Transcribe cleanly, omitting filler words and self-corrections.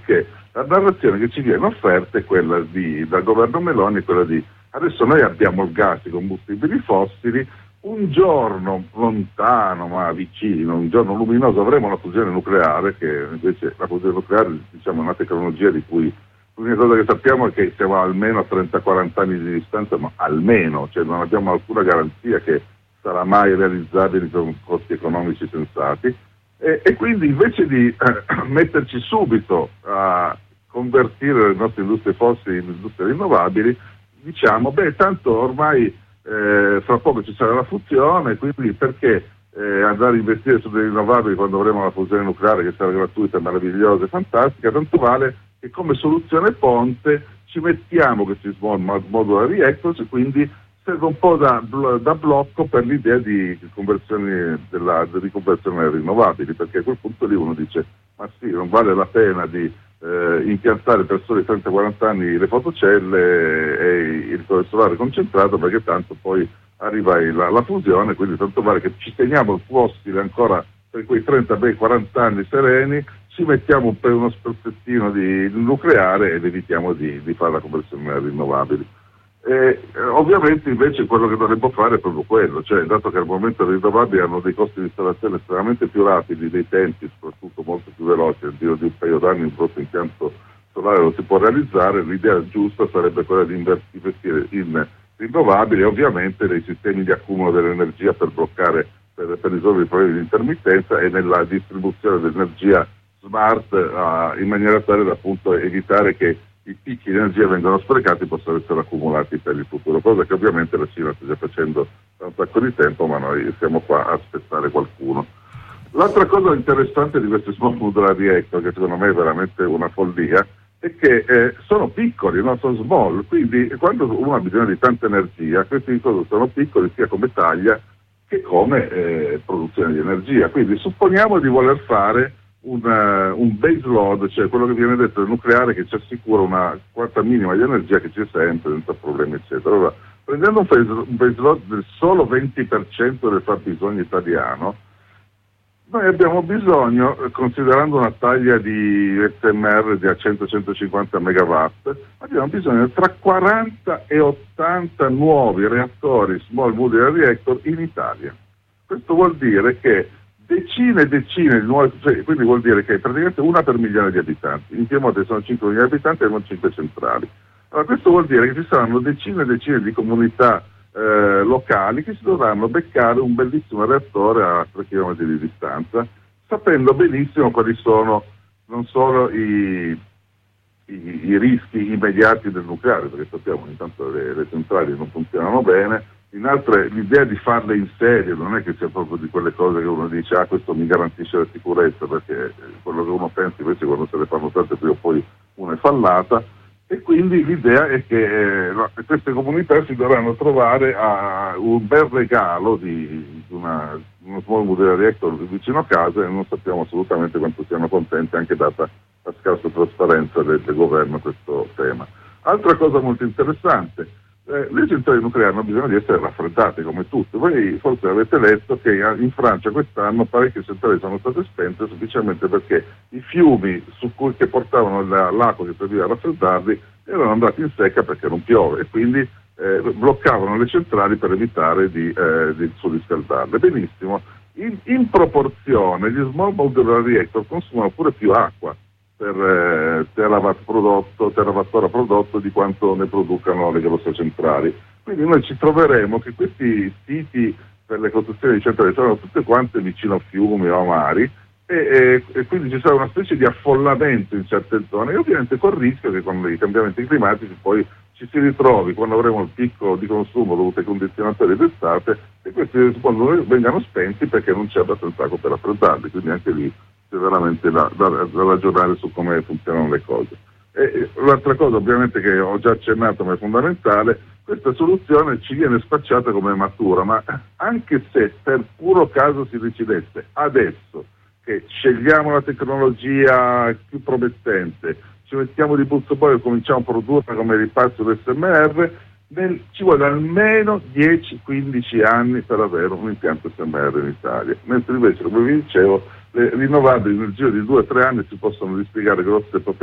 perché la narrazione che ci viene offerta è quella dal governo Meloni, è quella di adesso noi abbiamo il gas, i combustibili fossili, un giorno lontano ma vicino, un giorno luminoso avremo la fusione nucleare, che invece la fusione nucleare diciamo è una tecnologia di cui l'unica cosa che sappiamo è che siamo almeno a 30-40 anni di distanza, ma almeno, cioè non abbiamo alcuna garanzia che sarà mai realizzabile con costi economici sensati, e quindi invece di metterci subito a convertire le nostre industrie fossili in industrie rinnovabili, diciamo, beh, tanto ormai fra poco ci sarà la fusione, quindi perché andare a investire sulle rinnovabili quando avremo la fusione nucleare che sarà gratuita, meravigliosa e fantastica, tanto vale che come soluzione ponte ci mettiamo questi small modular reactors, quindi serve un po' da blocco per l'idea di conversione di conversione alle rinnovabili, perché a quel punto lì uno dice ma sì, non vale la pena di impiantare per soli 30-40 anni le fotocelle e il solare concentrato, perché tanto poi arriva la fusione, quindi tanto vale che ci teniamo il fossile ancora per quei 30-40 anni sereni, ci mettiamo per uno spezzettino di nucleare ed evitiamo di fare la conversione alle rinnovabili. Ovviamente invece quello che dovremmo fare è proprio quello, cioè dato che al momento le rinnovabili hanno dei costi di installazione estremamente più rapidi, dei tempi soprattutto molto più veloci, al giro di un paio d'anni un proprio impianto solare lo si può realizzare, l'idea giusta sarebbe quella di investire in rinnovabili e ovviamente nei sistemi di accumulo dell'energia per bloccare, per risolvere i problemi di intermittenza e nella distribuzione dell'energia smart in maniera tale da appunto evitare che i picchi di energia vengono sprecati e possono essere accumulati per il futuro, cosa che ovviamente la Cina sta già facendo da un sacco di tempo, ma noi siamo qua a aspettare qualcuno. L'altra cosa interessante di questi small modular reactor, che secondo me è veramente una follia, è che sono piccoli, non sono small, quindi quando uno ha bisogno di tanta energia, questi sono piccoli sia come taglia che come produzione di energia. Quindi supponiamo di voler fare un base load, cioè quello che viene detto del nucleare, che ci assicura una quota minima di energia che c'è sempre senza problemi eccetera. Allora, prendendo un base load del solo 20% del fabbisogno italiano, noi abbiamo bisogno, considerando una taglia di SMR di a 100-150 megawatt, abbiamo bisogno tra 40 e 80 nuovi reattori small modular reactor in Italia. Questo vuol dire che decine e decine di nuovi, cioè, quindi vuol dire che praticamente una per milione di abitanti. In Piemonte sono 5 milioni di abitanti e abbiamo 5 centrali. Allora questo vuol dire che ci saranno decine e decine di comunità locali che si dovranno beccare un bellissimo reattore a 3 km di distanza, sapendo benissimo quali sono non solo i rischi immediati del nucleare, perché sappiamo intanto le centrali non funzionano bene. In altre, l'idea di farle in serie non è che sia proprio di quelle cose che uno dice questo mi garantisce la sicurezza, perché quello che uno pensa invece quando se le fanno tante prima o poi una è fallata, e quindi l'idea è che queste comunità si dovranno trovare a un bel regalo di uno small modular reactor vicino a casa, e non sappiamo assolutamente quanto siano contenti, anche data la scarsa trasparenza del governo a questo tema. Altra cosa molto interessante, le centrali nucleari hanno bisogno di essere raffreddate come tutte. Voi forse avete letto che in Francia quest'anno parecchie centrali sono state spente semplicemente perché i fiumi che portavano l'acqua che serviva a raffreddarli erano andati in secca perché non piove, e quindi bloccavano le centrali per evitare di surriscaldarle. Benissimo, in proporzione gli small modular reactor consumano pure più acqua per terawattora prodotto di quanto ne producano le grosse centrali. Quindi noi ci troveremo che questi siti per le costruzioni di centrali sono tutte quante vicino a fiumi o a mari, e quindi ci sarà una specie di affollamento in certe zone, e ovviamente col rischio che con i cambiamenti climatici poi ci si ritrovi, quando avremo il picco di consumo dovuto ai condizionatori d'estate, e questi vengano spenti perché non c'è abbastanza acqua per raffreddarli. Quindi anche lì c'è veramente da ragionare su come funzionano le cose. E l'altra cosa ovviamente che ho già accennato ma è fondamentale, questa soluzione ci viene spacciata come matura, ma anche se per puro caso si decidesse adesso che scegliamo la tecnologia più promettente, ci mettiamo di puzzo poi e cominciamo a produrre come ripazzo l'SMR, ci vuole almeno 10-15 anni per avere un impianto SMR in Italia, mentre invece, come vi dicevo, le rinnovabili nel giro di 2 o 3 anni si possono dispiegare grosse potenze